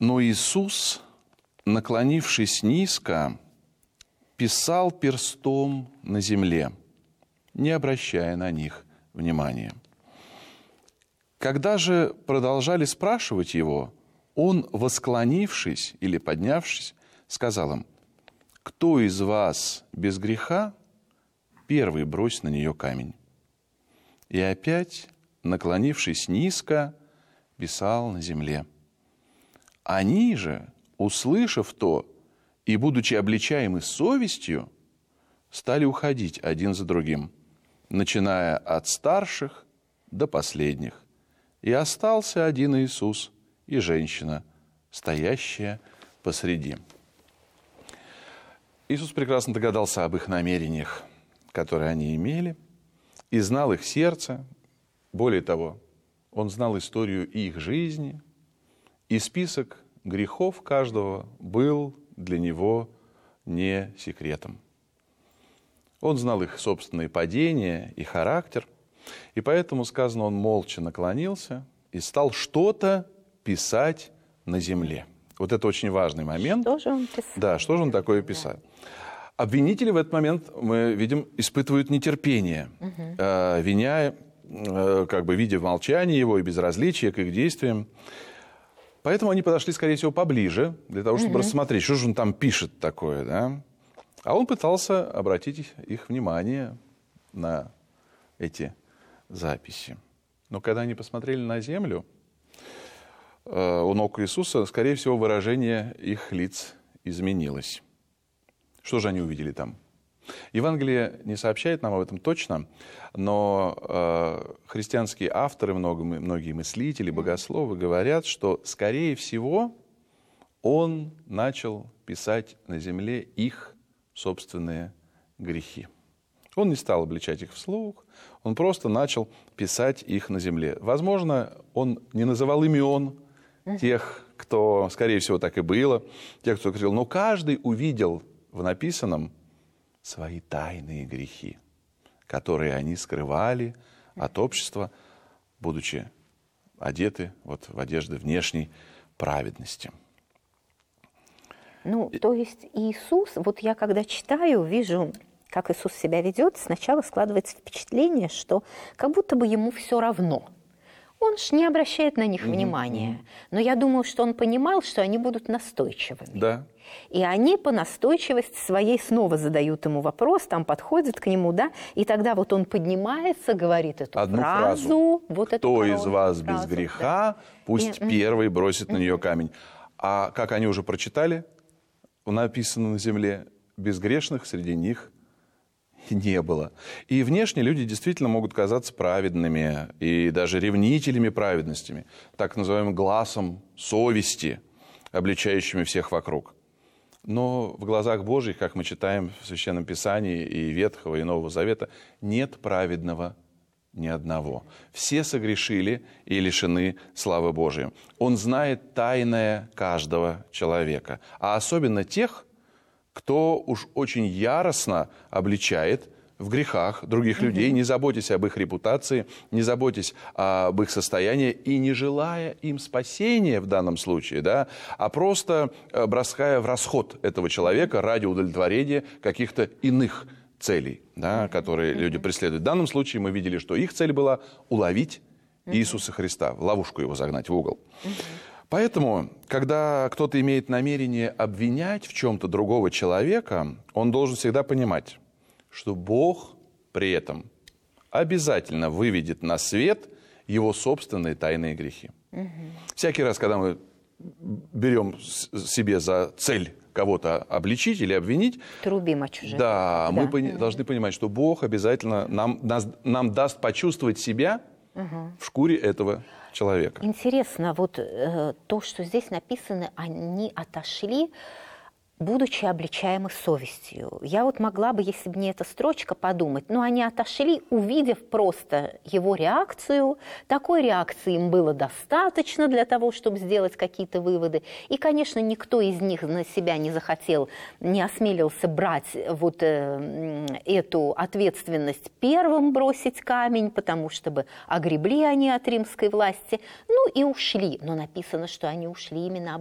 Но Иисус, наклонившись низко, писал перстом на земле, не обращая на них внимания. Когда же продолжали спрашивать его, он, восклонившись или поднявшись, сказал им: «Кто из вас без греха, первый брось на нее камень». И опять, наклонившись низко, писал на земле. Они же, услышав то и будучи обличаемы совестью, стали уходить один за другим, начиная от старших до последних. И остался один Иисус и женщина, стоящая посреди. Иисус прекрасно догадался об их намерениях, которые они имели, и знал их сердце. Более того, Он знал историю их жизни, и список грехов каждого был для Него не секретом. Он знал их собственные падения и характер, и поэтому, сказано, Он молча наклонился и стал что-то писать на земле. Вот это очень важный момент. Что же он писал? Да, что же он такое писал? Обвинители в этот момент, мы видим, испытывают нетерпение, виня, видя молчание его и безразличие к их действиям. Поэтому они подошли, скорее всего, поближе, для того, чтобы рассмотреть, что же он там пишет такое. Да? А он пытался обратить их внимание на эти записи. Но когда они посмотрели на землю, у ног Иисуса, скорее всего, выражение их лиц изменилось. Что же они увидели там? Евангелие не сообщает нам об этом точно, но христианские авторы, многие мыслители, богословы говорят, что, скорее всего, он начал писать на земле их собственные грехи. Он не стал обличать их вслух, он просто начал писать их на земле. Возможно, он не называл имен тех, кто, скорее всего, так и было, тех, кто говорил, но каждый увидел в написанном свои тайные грехи, которые они скрывали от общества, будучи одеты в одежды внешней праведности. То есть Иисус, я когда читаю, вижу, как Иисус себя ведет, сначала складывается впечатление, что как будто бы ему все равно. Он ж не обращает на них внимания. Но я думаю, что он понимал, что они будут настойчивыми. Да. И они по настойчивости своей снова задают ему вопрос, там подходят к нему, да, и тогда он поднимается, говорит эту одну фразу. «Кто из вас без греха, пусть первый бросит на нее камень». А как они уже прочитали, написано на земле, безгрешных среди них не было. И внешне люди действительно могут казаться праведными и даже ревнителями праведностями, так называемым глазом совести, обличающими всех вокруг. Но в глазах Божьих, как мы читаем в Священном Писании и Ветхого, и Нового Завета, нет праведного ни одного. Все согрешили и лишены славы Божией. Он знает тайное каждого человека, а особенно тех, кто уж очень яростно обличает в грехах других людей, не заботясь об их репутации, не заботясь об их состоянии и не желая им спасения в данном случае, да, а просто бросая в расход этого человека ради удовлетворения каких-то иных целей, да, которые люди преследуют. В данном случае мы видели, что их цель была уловить Иисуса Христа, в ловушку его загнать в угол. Поэтому, когда кто-то имеет намерение обвинять в чем-то другого человека, он должен всегда понимать, что Бог при этом обязательно выведет на свет его собственные тайные грехи. Всякий раз, когда мы берем себе за цель кого-то обличить или обвинить, трубим о чужих. Да, мы должны понимать, что Бог обязательно нам даст почувствовать себя в шкуре этого человека. Интересно, то, что здесь написано, они отошли, будучи обличаемы совестью. Я могла бы, если бы не эта строчка, подумать, они отошли, увидев просто его реакцию. Такой реакции им было достаточно для того, чтобы сделать какие-то выводы. И, конечно, никто из них на себя не захотел, не осмелился брать эту ответственность первым бросить камень, потому что бы огребли они от римской власти. И ушли. Но написано, что они ушли именно